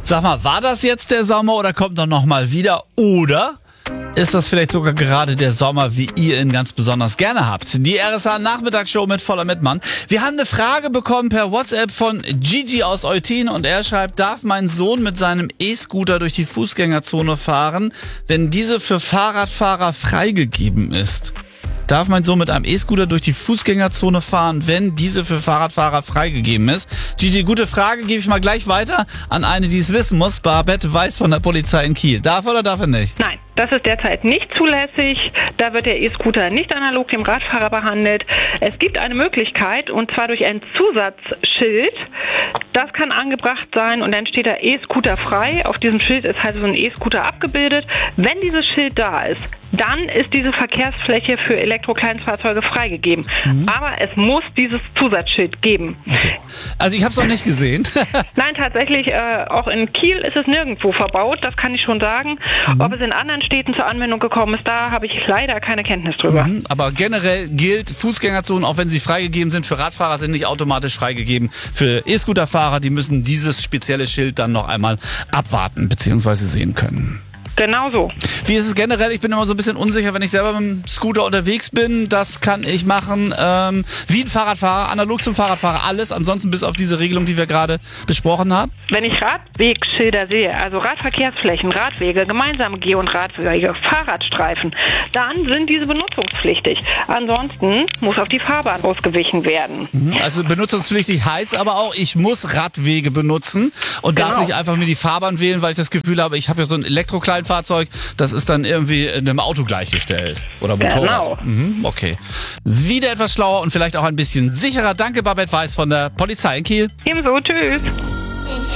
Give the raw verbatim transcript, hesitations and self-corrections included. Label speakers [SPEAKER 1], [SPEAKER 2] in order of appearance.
[SPEAKER 1] Sag mal, war das jetzt der Sommer oder kommt er noch mal wieder? Oder ist das vielleicht sogar gerade der Sommer, wie ihr ihn ganz besonders gerne habt? Die R S A-Nachmittagsshow mit Voller Mitmann. Wir haben eine Frage bekommen per WhatsApp von Gigi aus Eutin und er schreibt, darf mein Sohn mit seinem E-Scooter durch die Fußgängerzone fahren, wenn diese für Fahrradfahrer freigegeben ist? Darf mein Sohn mit einem E-Scooter durch die Fußgängerzone fahren, wenn diese für Fahrradfahrer freigegeben ist? Gigi, gute Frage, gebe ich mal gleich weiter an eine, die es wissen muss. Barbette Weiß von der Polizei in Kiel. Darf oder darf er nicht?
[SPEAKER 2] Nein, das ist derzeit nicht zulässig. Da wird der E-Scooter nicht analog dem Radfahrer behandelt. Es gibt eine Möglichkeit, und zwar durch ein Zusatzschild. Das kann angebracht sein und dann steht da E-Scooter frei. Auf diesem Schild ist halt so ein E-Scooter abgebildet. Wenn dieses Schild da ist, dann ist diese Verkehrsfläche für Elektrokleinstfahrzeuge freigegeben. Mhm. Aber es muss dieses Zusatzschild geben.
[SPEAKER 1] Okay. Also ich habe es noch nicht gesehen.
[SPEAKER 2] Nein, tatsächlich, äh, auch in Kiel ist es nirgendwo verbaut, das kann ich schon sagen. Mhm. Ob es in anderen Städten zur Anwendung gekommen ist, da habe ich leider keine Kenntnis drüber.
[SPEAKER 1] Mhm. Aber generell gilt, Fußgängerzonen, auch wenn sie freigegeben sind, für Radfahrer sind nicht automatisch freigegeben. Für E-Scooter-Fahrer, die müssen dieses spezielle Schild dann noch einmal abwarten bzw. sehen können.
[SPEAKER 2] Genau so.
[SPEAKER 1] Wie ist es generell? Ich bin immer so ein bisschen unsicher, wenn ich selber mit dem Scooter unterwegs bin. Das kann ich machen ähm, wie ein Fahrradfahrer, analog zum Fahrradfahrer, alles. Ansonsten bis auf diese Regelung, die wir gerade besprochen haben.
[SPEAKER 2] Wenn ich Radwegschilder sehe, also Radverkehrsflächen, Radwege, gemeinsame Geh- und Radwege, Fahrradstreifen, dann sind diese benutzungspflichtig. Ansonsten muss auf die Fahrbahn ausgewichen werden.
[SPEAKER 1] Also benutzungspflichtig heißt aber auch, ich muss Radwege benutzen und
[SPEAKER 2] genau.
[SPEAKER 1] darf nicht einfach mir die Fahrbahn wählen, weil ich das Gefühl habe, ich habe ja so ein Elektrokleinfahrzeug, das ist dann irgendwie einem Auto gleichgestellt. Oder Motorrad.
[SPEAKER 2] Genau.
[SPEAKER 1] Mhm, okay. Wieder etwas schlauer und vielleicht auch ein bisschen sicherer. Danke, Barbette Weiß von der Polizei in Kiel.
[SPEAKER 2] Ebenso, tschüss.